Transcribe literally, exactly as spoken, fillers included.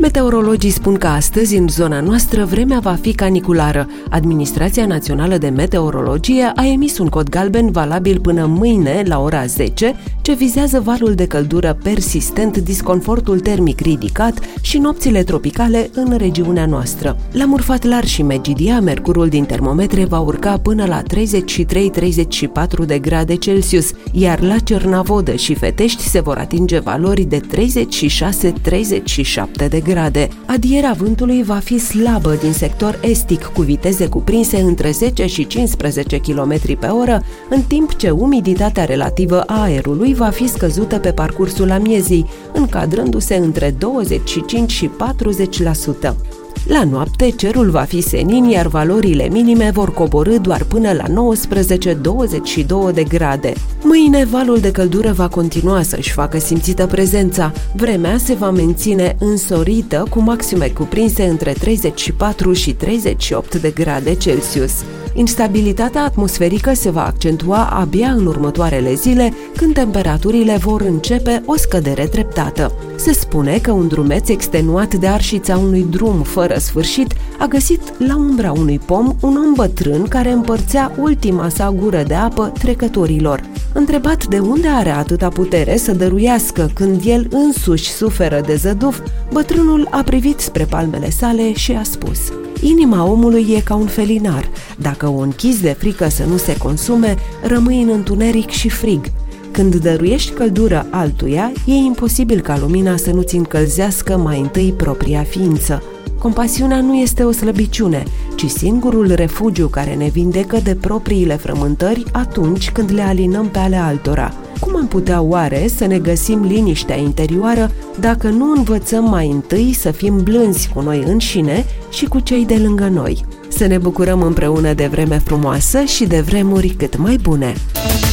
Meteorologii spun că astăzi, în zona noastră, vremea va fi caniculară. Administrația Națională de Meteorologie a emis un cod galben valabil până mâine, la ora zece, ce vizează valul de căldură persistent, disconfortul termic ridicat și nopțile tropicale în regiunea noastră. La Murfatlar și Megidia, mercurul din termometre va urca până la treizeci și trei treizeci și patru de grade Celsius, iar la Cernavodă și Fetești se vor atinge valori de treizeci și șase treizeci și șapte de grade. Adierea vântului va fi slabă din sector estic, cu viteze cuprinse între zece și cincisprezece kilometri pe oră, în timp ce umiditatea relativă a aerului va fi scăzută pe parcursul amiezii, încadrându-se între douăzeci și cinci și patruzeci la sută. La noapte, cerul va fi senin, iar valorile minime vor coborî doar până la nouăsprezece douăzeci și două de grade. Mâine, valul de căldură va continua să-și facă simțită prezența. Vremea se va menține însorită, cu maxime cuprinse între treizeci și patru și treizeci și opt de grade Celsius. Instabilitatea atmosferică se va accentua abia în următoarele zile, când temperaturile vor începe o scădere treptată. Se spune că un drumeț extenuat de arșița unui drum fără sfârșit a găsit la umbra unui pom un om bătrân care împărțea ultima sa gură de apă trecătorilor. Întrebat de unde are atâta putere să dăruiască când el însuși suferă de zăduf, bătrânul a privit spre palmele sale și a spus: "Inima omului e ca un felinar. Dacă o închizi de frică să nu se consume, rămâi în întuneric și frig. Când dăruiești căldură altuia, e imposibil ca lumina să nu-ți încălzească mai întâi propria ființă. Compasiunea nu este o slăbiciune, ci singurul refugiu care ne vindecă de propriile frământări atunci când le alinăm pe ale altora. Cum am putea oare să ne găsim liniștea interioară dacă nu învățăm mai întâi să fim blânzi cu noi înșine și cu cei de lângă noi? Să ne bucurăm împreună de vreme frumoasă și de vremuri cât mai bune!"